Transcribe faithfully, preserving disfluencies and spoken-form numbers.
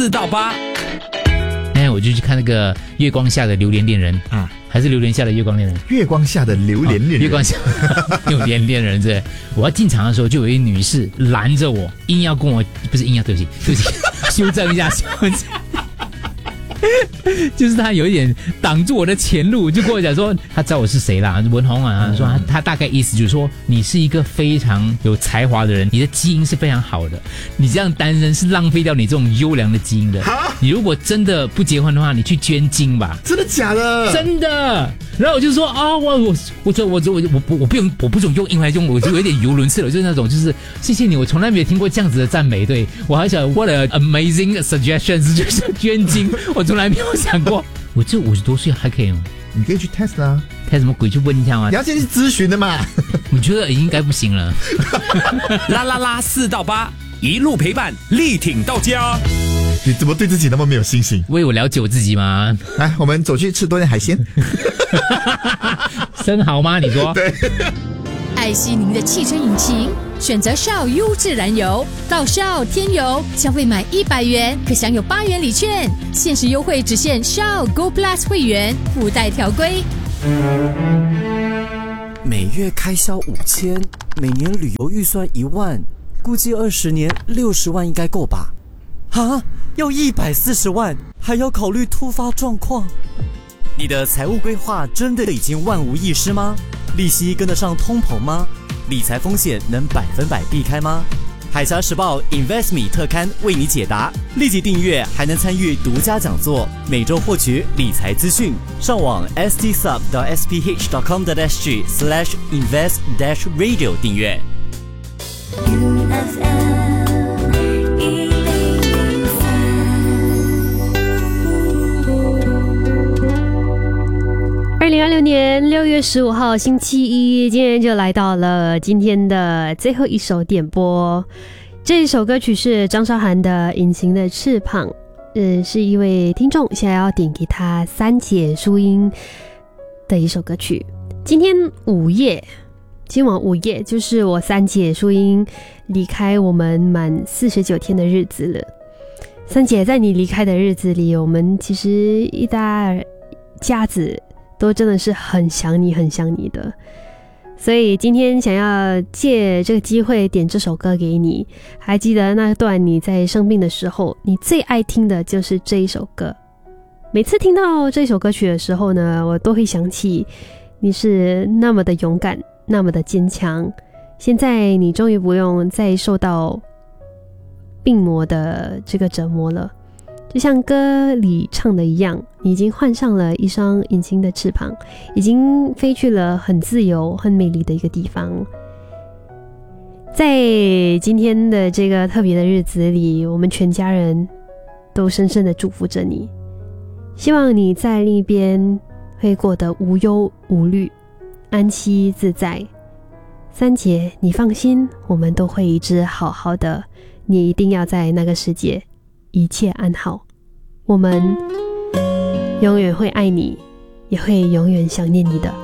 四到八。 哎，我就去看那个月光下的榴莲恋人啊，还是榴莲下的月光恋人？ 月光下的榴莲恋人， 哦、月光下榴莲恋人对。我要进场的时候，就有一女士拦着我，硬要跟我，不是硬要，对不起，对不起，修正一下，修正一下。就是他有一点挡住我的前路，就跟我讲说他知道我是谁啦，文宏啊，嗯、说 他, 他大概意思就是说你是一个非常有才华的人，你的基因是非常好的，你这样单身是浪费掉你这种优良的基因的。你如果真的不结婚的话，你去捐精吧。 真的假的？ 真的。然后我就说啊，我我我我我我我我不用我不准用英文来用，我就有一点语无伦次了，就是那种就是谢谢你，我从来没有听过这样子的赞美，对我还想 what a amazing suggestions， 就是捐精，我从来没有想过，我这五十多岁还可以吗？ 你可以去 test 啊 ，test 什么鬼？去问一下吗？ 你要先去咨询的嘛。 我觉得应该不行了。 啦啦啦，四到八，一路陪伴，力挺到家。 你怎么对自己那么没有信心？ 为我了解我自己吗？ 来，我们走去吃多点海鲜。 生蚝吗？你说？ 对。 爱惜您的汽车引擎，选择 Shell 优质燃油，到 Shell 添油，消费满一百元可享有八元礼券，限时优惠只限 Shell Go Plus 会员，附带条规。 每月开销五千，每年旅游预算一万，估计二十年六十万应该够吧？啊，要一百四十万，还要考虑突发状况。你的财务规划真的已经万无一失吗？利息跟得上通膨吗？理财风险能百分百避开吗？海峡时报 InvestMe 特刊为你解答，立即订阅还能参与独家讲座，每周获取理财资讯。上网 s t sub dot s p h dot com dot s g slash invest dash radio 订阅。 二零二六年六月十五号星期一，今天就来到了今天的最后一首点播。这一首歌曲是张韶涵的《隐形的翅膀》，嗯，是一位听众现在要点给他三姐淑英的一首歌曲。今天午夜，今晚午夜就是我三姐淑英离开我们满四十九天的日子了。三姐，在你离开的日子里，我们其实一大家子都真的是很想你很想你的，所以今天想要借这个机会点这首歌给你。还记得那段你在生病的时候，你最爱听的就是这一首歌。每次听到这首歌曲的时候呢，我都会想起你是那么的勇敢，那么的坚强。现在你终于不用再受到病魔的这个折磨了，就像歌里唱的一样，你已经换上了一双隐形的翅膀，已经飞去了很自由很美丽的一个地方。在今天的这个特别的日子里，我们全家人都深深的祝福着你，希望你在另一边会过得无忧无虑，安息自在。三姐，你放心，我们都会一直好好的，你一定要在那个世界一切安好，我们永远会爱你，也会永远想念你的。